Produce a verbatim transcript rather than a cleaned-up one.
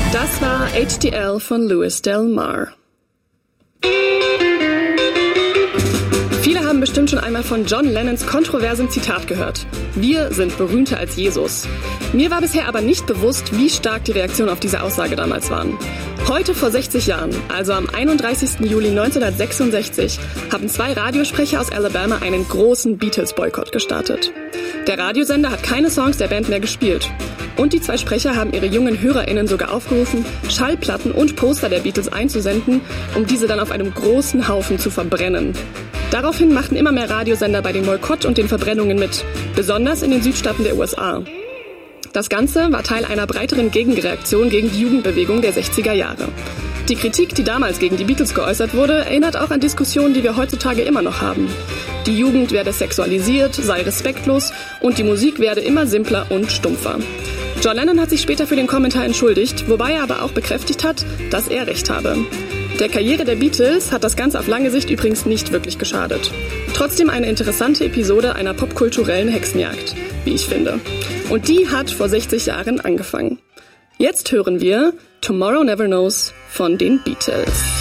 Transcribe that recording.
Das war H D L von Louis Del Mar. Viele haben bestimmt schon einmal von John Lennons kontroversem Zitat gehört. Wir sind berühmter als Jesus. Mir war bisher aber nicht bewusst, wie stark die Reaktionen auf diese Aussage damals waren. Heute vor sechzig Jahren, also am einunddreißigsten Juli neunzehnhundertsechsundsechzig, haben zwei Radiosprecher aus Alabama einen großen Beatles-Boykott gestartet. Der Radiosender hat keine Songs der Band mehr gespielt. Und die zwei Sprecher haben ihre jungen HörerInnen sogar aufgerufen, Schallplatten und Poster der Beatles einzusenden, um diese dann auf einem großen Haufen zu verbrennen. Daraufhin machten immer mehr Radiosender bei dem Boykott und den Verbrennungen mit, besonders in den Südstaaten der U S A. Das Ganze war Teil einer breiteren Gegenreaktion gegen die Jugendbewegung der sechziger Jahre. Die Kritik, die damals gegen die Beatles geäußert wurde, erinnert auch an Diskussionen, die wir heutzutage immer noch haben. Die Jugend werde sexualisiert, sei respektlos und die Musik werde immer simpler und stumpfer. John Lennon hat sich später für den Kommentar entschuldigt, wobei er aber auch bekräftigt hat, dass er recht habe. Der Karriere der Beatles hat das Ganze auf lange Sicht übrigens nicht wirklich geschadet. Trotzdem eine interessante Episode einer popkulturellen Hexenjagd, wie ich finde. Und die hat vor sechzig Jahren angefangen. Jetzt hören wir Tomorrow Never Knows von den Beatles.